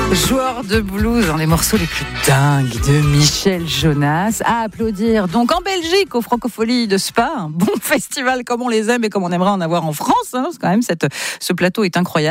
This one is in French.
Joueur de blues dans les morceaux les plus dingues de Michel Jonas. À applaudir donc en Belgique aux Francopholies de Spa. Un bon festival comme on les aime et comme on aimerait en avoir en France. Parce que quand même, ce plateau est incroyable.